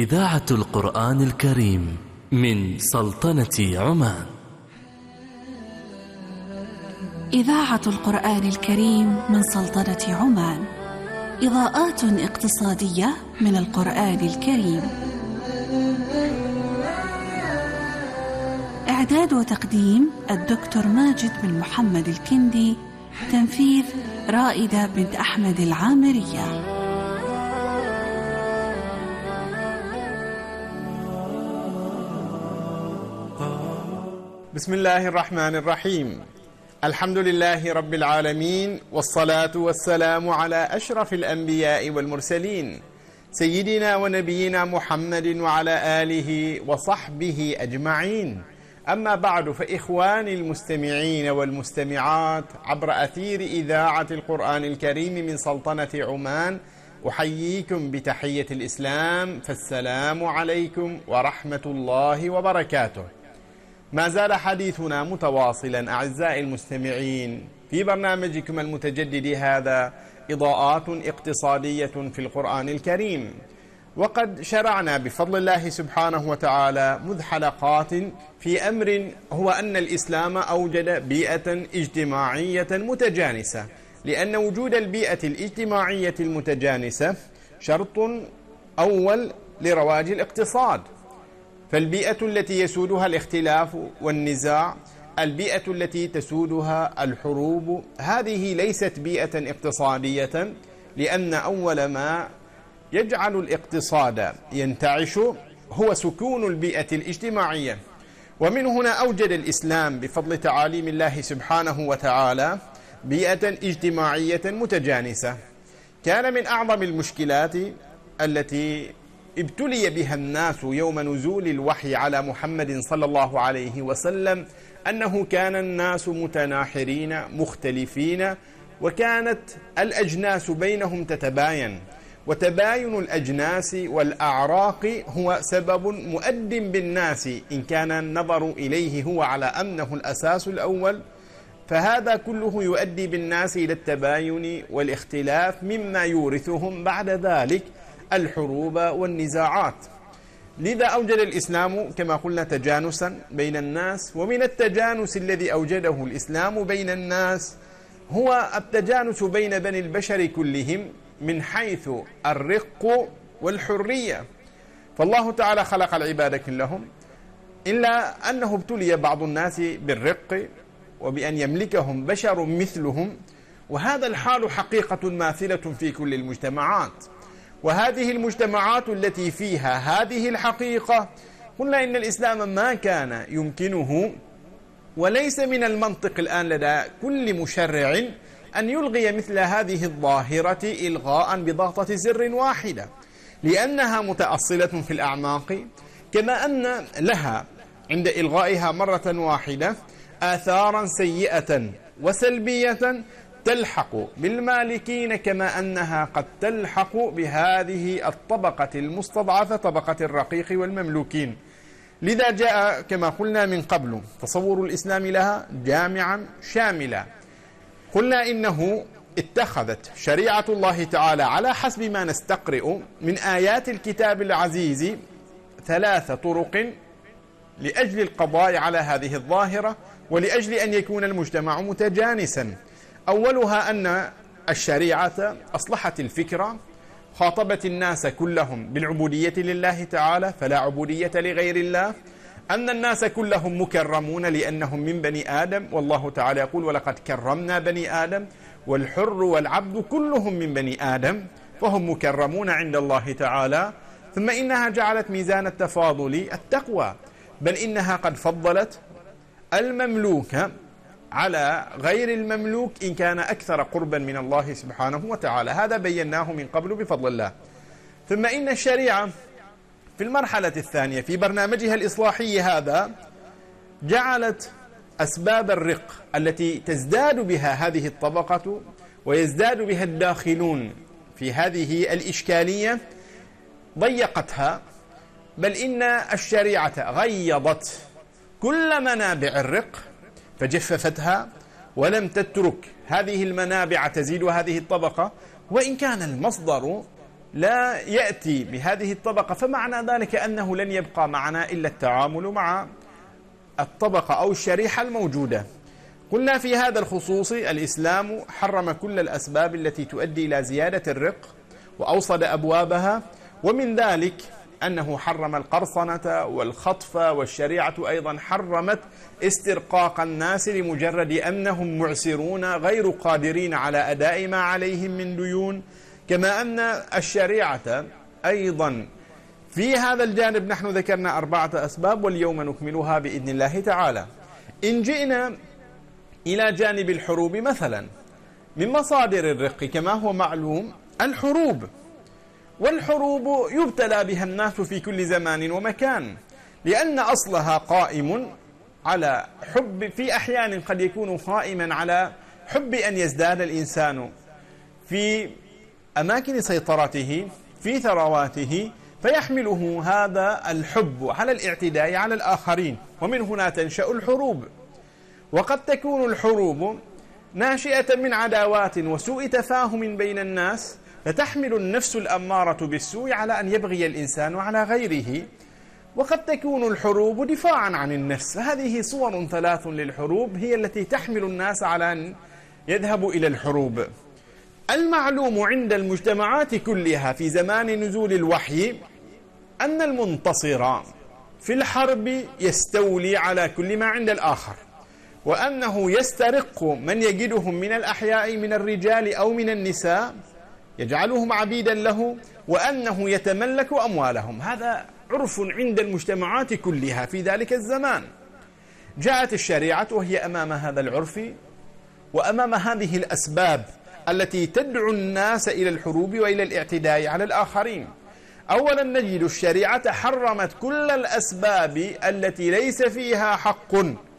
إذاعة القرآن الكريم من سلطنة عمان. إذاعة القرآن الكريم من سلطنة عمان. إضاءات اقتصادية من القرآن الكريم. إعداد وتقديم الدكتور ماجد بن محمد الكندي. تنفيذ رائدة بنت أحمد العامرية. بسم الله الرحمن الرحيم. الحمد لله رب العالمين، والصلاة والسلام على أشرف الأنبياء والمرسلين سيدنا ونبينا محمد وعلى آله وصحبه أجمعين. أما بعد، فإخواني المستمعين والمستمعات عبر أثير إذاعة القرآن الكريم من سلطنة عمان، أحييكم بتحية الإسلام، فالسلام عليكم ورحمة الله وبركاته. ما زال حديثنا متواصلا أعزائي المستمعين في برنامجكم المتجدد هذا، إضاءات اقتصادية في القرآن الكريم. وقد شرعنا بفضل الله سبحانه وتعالى مذ حلقات في أمر هو أن الإسلام أوجد بيئة اجتماعية متجانسة، لأن وجود البيئة الاجتماعية المتجانسة شرط أول لرواج الاقتصاد. فالبيئة التي يسودها الاختلاف والنزاع، البيئة التي تسودها الحروب، هذه ليست بيئة اقتصادية، لأن أول ما يجعل الاقتصاد ينتعش هو سكون البيئة الاجتماعية. ومن هنا أوجد الإسلام بفضل تعاليم الله سبحانه وتعالى بيئة اجتماعية متجانسة. كان من أعظم المشكلات التي ابتلي بها الناس يوم نزول الوحي على محمد صلى الله عليه وسلم أنه كان الناس متناحرين مختلفين، وكانت الأجناس بينهم تتباين، وتباين الأجناس والأعراق هو سبب مؤد بالناس إن كان النظر إليه هو على أنه الأساس الأول، فهذا كله يؤدي بالناس إلى التباين والاختلاف، مما يورثهم بعد ذلك الحروب والنزاعات. لذا أوجد الإسلام كما قلنا تجانسا بين الناس، ومن التجانس الذي أوجده الإسلام بين الناس هو التجانس بين بني البشر كلهم من حيث الرق والحرية. فالله تعالى خلق العباد كلهم، إلا أنه ابتلي بعض الناس بالرق وبأن يملكهم بشر مثلهم، وهذا الحال حقيقة ماثلة في كل المجتمعات. وهذه المجتمعات التي فيها هذه الحقيقة قلنا إن الإسلام ما كان يمكنه، وليس من المنطق الآن لدى كل مشرع أن يلغي مثل هذه الظاهرة إلغاء بضغطة زر واحدة، لأنها متأصلة في الأعماق، كما أن لها عند إلغائها مرة واحدة آثارا سيئة وسلبية تلحق بالمالكين، كما أنها قد تلحق بهذه الطبقة المستضعفة، طبقة الرقيق والمملوكين. لذا جاء كما قلنا من قبل تصور الإسلام لها جامعا شاملا. قلنا إنه اتخذت شريعة الله تعالى على حسب ما نستقرئ من آيات الكتاب العزيز 3 طرق لأجل القضاء على هذه الظاهرة، ولأجل أن يكون المجتمع متجانسا. أولها أن الشريعة أصلحت الفكرة، خاطبت الناس كلهم بالعبودية لله تعالى فلا عبودية لغير الله، أن الناس كلهم مكرمون لأنهم من بني آدم، والله تعالى يقول ولقد كرمنا بني آدم، والحر والعبد كلهم من بني آدم فهم مكرمون عند الله تعالى. ثم إنها جعلت ميزان التفاضل التقوى، بل إنها قد فضلت المملوك على غير المملوك إن كان أكثر قربا من الله سبحانه وتعالى. هذا بيناه من قبل بفضل الله. ثم إن الشريعة في المرحلة الثانية في برنامجها الإصلاحي هذا جعلت أسباب الرق التي تزداد بها هذه الطبقة ويزداد بها الداخلون في هذه الإشكالية، ضيقتها، بل إن الشريعة غيضت كل منابع الرق فجففتها، ولم تترك هذه المنابع تزيد هذه الطبقة، وإن كان المصدر لا يأتي بهذه الطبقة، فمعنى ذلك أنه لن يبقى معنا إلا التعامل مع الطبقة أو الشريحة الموجودة. قلنا في هذا الخصوص الإسلام حرم كل الأسباب التي تؤدي إلى زيادة الرق وأوصد أبوابها، ومن ذلك أنه حرم القرصنة والخطف، والشريعة أيضا حرمت استرقاق الناس لمجرد أنهم معسرون غير قادرين على أداء ما عليهم من ديون. كما أن الشريعة أيضا في هذا الجانب نحن ذكرنا 4 أسباب، واليوم نكملها بإذن الله تعالى. إن جئنا إلى جانب الحروب مثلا، من مصادر الرق كما هو معلوم الحروب، والحروب يبتلى بها الناس في كل زمان ومكان، لأن أصلها قائم على حب، في أحيان قد يكون قائما على حب أن يزداد الإنسان في أماكن سيطرته في ثرواته، فيحمله هذا الحب على الاعتداء على الآخرين، ومن هنا تنشأ الحروب. وقد تكون الحروب ناشئة من عداوات وسوء تفاهم بين الناس، فتحمل النفس الأمارة بالسوء على أن يبغي الإنسان على غيره. وقد تكون الحروب دفاعا عن النفس. هذه صور 3 للحروب هي التي تحمل الناس على أن يذهبوا إلى الحروب. المعلوم عند المجتمعات كلها في زمان نزول الوحي أن المنتصر في الحرب يستولي على كل ما عند الآخر، وأنه يسترق من يجدهم من الأحياء من الرجال أو من النساء يجعلهم عبيدا له، وأنه يتملك أموالهم. هذا عرف عند المجتمعات كلها في ذلك الزمان. جاءت الشريعة وهي أمام هذا العرف وأمام هذه الأسباب التي تدعو الناس إلى الحروب وإلى الاعتداء على الآخرين. أولا نجد الشريعة حرمت كل الأسباب التي ليس فيها حق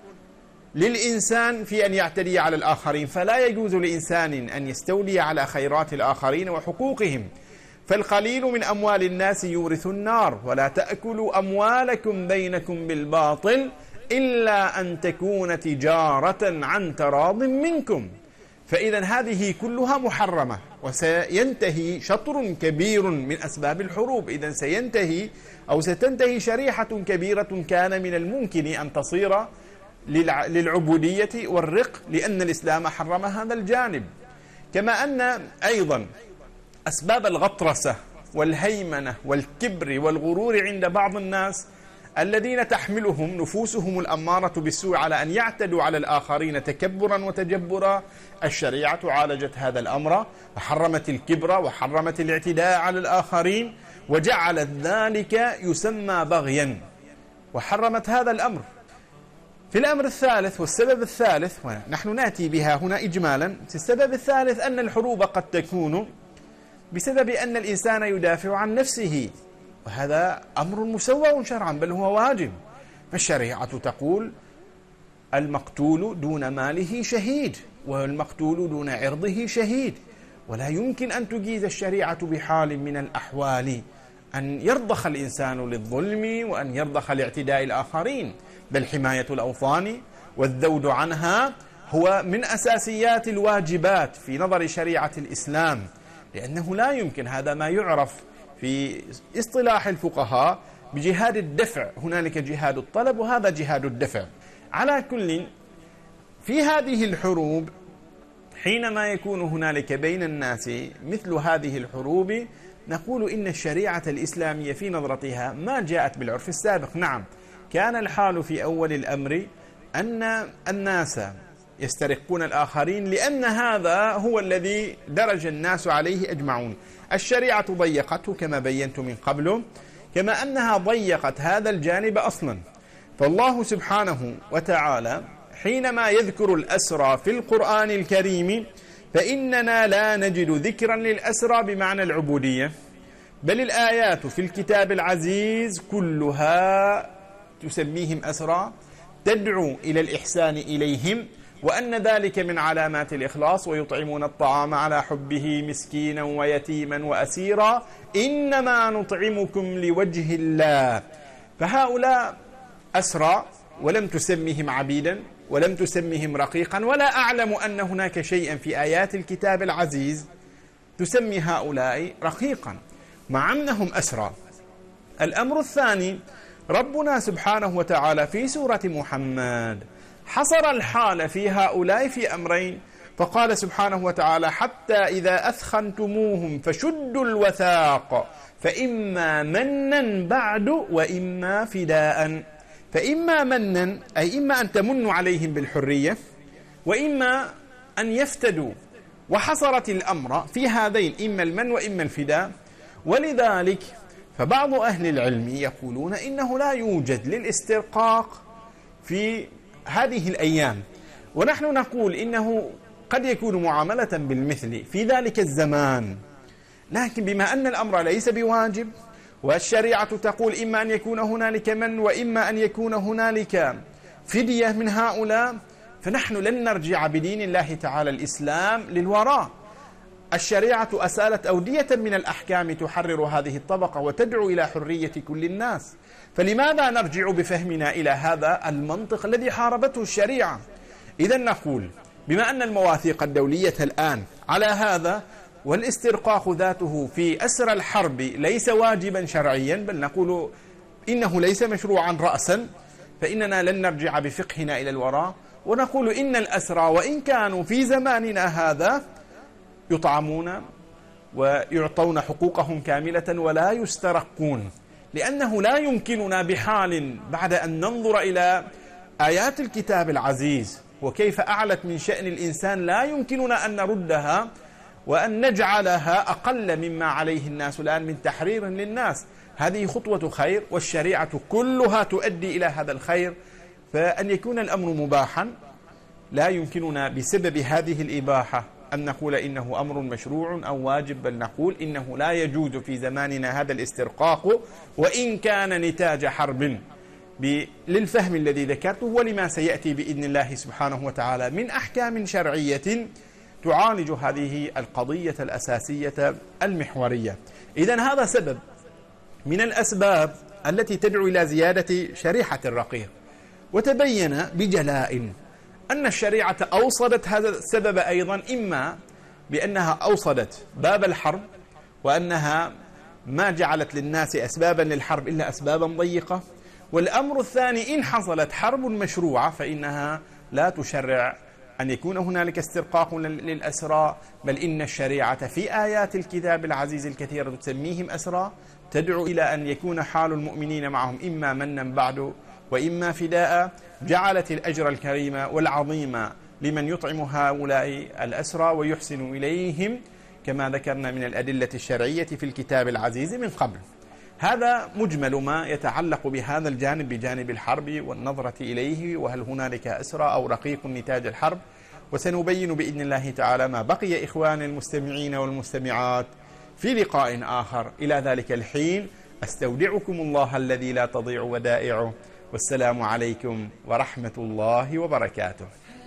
للإنسان في أن يعتدي على الآخرين، فلا يجوز لإنسان أن يستولي على خيرات الآخرين وحقوقهم. فالقليل من أموال الناس يورث النار، ولا تأكلوا أموالكم بينكم بالباطل إلا أن تكون تجارة عن تراض منكم. فإذا هذه كلها محرمة، وسينتهي شطر كبير من أسباب الحروب. إذا سينتهي أو ستنتهي شريحة كبيرة كان من الممكن أن تصير للعبودية والرق، لأن الإسلام حرم هذا الجانب. كما أن أيضا أسباب الغطرسة والهيمنة والكبر والغرور عند بعض الناس الذين تحملهم نفوسهم الأمارة بالسوء على أن يعتدوا على الآخرين تكبرا وتجبرا، الشريعة عالجت هذا الأمر وحرمت الكبر وحرمت الاعتداء على الآخرين، وجعلت ذلك يسمى بغيا، وحرمت هذا الأمر. في الأمر الثالث والسبب الثالث، ونحن نأتي بها هنا إجمالا، السبب الثالث أن الحروب قد تكون بسبب أن الإنسان يدافع عن نفسه، وهذا أمر مسوى شرعا بل هو واجب. فالشريعة تقول المقتول دون ماله شهيد، والمقتول دون عرضه شهيد، ولا يمكن أن تجيز الشريعة بحال من الأحوال أن يرضخ الإنسان للظلم وأن يرضخ لاعتداء الآخرين، بل حماية الأوطان والذود عنها هو من أساسيات الواجبات في نظر شريعة الإسلام، لأنه لا يمكن، هذا ما يعرف في اصطلاح الفقهاء بجهاد الدفع. هنالك جهاد الطلب وهذا جهاد الدفع. على كل، في هذه الحروب حينما يكون هنالك بين الناس مثل هذه الحروب، نقول إن الشريعة الإسلامية في نظرتها ما جاءت بالعرف السابق. نعم، كان الحال في أول الأمر أن الناس يسترقون الآخرين، لأن هذا هو الذي درج الناس عليه أجمعون. الشريعة ضيقته كما بينت من قبل، كما أنها ضيقت هذا الجانب أصلا. فالله سبحانه وتعالى حينما يذكر الأسرى في القرآن الكريم، فإننا لا نجد ذكرا للأسرى بمعنى العبودية، بل الآيات في الكتاب العزيز كلها تسميهم أسرى، تدعو إلى الإحسان إليهم، وأن ذلك من علامات الإخلاص، ويطعمون الطعام على حبه مسكينا ويتيما وأسيرا إنما نطعمكم لوجه الله. فهؤلاء أسرى ولم تسمهم عبيدا ولم تسمهم رقيقا، ولا أعلم أن هناك شيئا في آيات الكتاب العزيز تسمي هؤلاء رقيقا. مع أنهم أسرى. الأمر الثاني، ربنا سبحانه وتعالى في سورة محمد حصر الحال في هؤلاء في أمرين، فقال سبحانه وتعالى: حتى إذا أثخنتموهم فشدوا الوثاق فإما منا بعد وإما فداء. فإما منا أي إما أن تمنوا عليهم بالحرية، وإما أن يفتدوا، وحصرت الأمر في هذين، إما المن وإما الفداء. ولذلك فبعض أهل العلم يقولون إنه لا يوجد للاسترقاق في هذه الأيام، ونحن نقول إنه قد يكون معاملة بالمثل في ذلك الزمان، لكن بما أن الأمر ليس بواجب، والشريعة تقول إما أن يكون هنالك من وإما أن يكون هنالك فدية من هؤلاء، فنحن لن نرجع بدين الله تعالى الإسلام للوراء. الشريعة أسالت أودية من الأحكام تحرر هذه الطبقة وتدعو إلى حرية كل الناس، فلماذا نرجع بفهمنا إلى هذا المنطق الذي حاربته الشريعة؟ إذن نقول بما أن المواثيق الدولية الآن على هذا، والاسترقاق ذاته في أسر الحرب ليس واجبا شرعيا، بل نقول إنه ليس مشروعا رأسا، فإننا لن نرجع بفقهنا إلى الوراء، ونقول إن الأسرى وإن كانوا في زماننا هذا يطعمون ويعطون حقوقهم كاملة ولا يسترقون، لأنه لا يمكننا بحال بعد أن ننظر إلى آيات الكتاب العزيز وكيف أعلت من شأن الإنسان، لا يمكننا أن نردها وأن نجعلها أقل مما عليه الناس الآن من تحرير للناس. هذه خطوة خير، والشريعة كلها تؤدي إلى هذا الخير، فأن يكون الأمر مباحا لا يمكننا بسبب هذه الإباحة أن نقول إنه أمر مشروع أو واجب، بل نقول إنه لا يجوز في زماننا هذا الاسترقاق، وإن كان نتاج حرب للفهم الذي ذكرته ولما سيأتي بإذن الله سبحانه وتعالى من أحكام شرعية تعالج هذه القضية الأساسية المحورية. إذن هذا سبب من الأسباب التي تدعو إلى زيادة شريحة الرقيق. وتبين بجلاء أن الشريعة أوصدت هذا السبب أيضا، إما بأنها أوصدت باب الحرب، وأنها ما جعلت للناس أسبابا للحرب إلا أسبابا ضيقة. والأمر الثاني، إن حصلت حرب مشروعة فإنها لا تشرع أن يكون هنالك استرقاق للأسرى، بل إن الشريعة في آيات الكتاب العزيز الكثيرة تسميهم أسرى، تدعو إلى أن يكون حال المؤمنين معهم إما منا بعد وإما فداء. جعلت الأجر الكريم والعظيم لمن يطعم هؤلاء الأسرى ويحسن إليهم، كما ذكرنا من الأدلة الشرعية في الكتاب العزيز من قبل. هذا مجمل ما يتعلق بهذا الجانب، بجانب الحرب والنظرة إليه، وهل هنالك أسرى أو رقيق نتاج الحرب. وسنبين بإذن الله تعالى ما بقي إخواني المستمعين والمستمعات في لقاء آخر. إلى ذلك الحين أستودعكم الله الذي لا تضيع ودائعه، والسلام عليكم ورحمة الله وبركاته.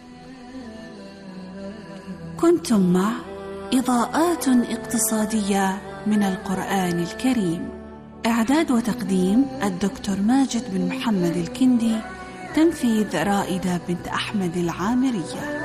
كنتم مع إضاءات اقتصادية من القرآن الكريم، إعداد وتقديم الدكتور ماجد بن محمد الكندي، تنفيذ رائدة بنت أحمد العامرية.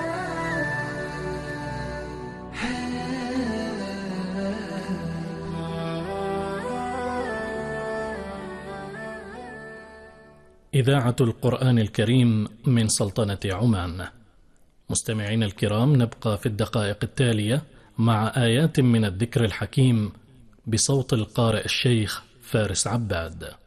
إذاعة القرآن الكريم من سلطنة عمان. مستمعين الكرام، نبقى في الدقائق التالية مع آيات من الذكر الحكيم بصوت القارئ الشيخ فارس عباد.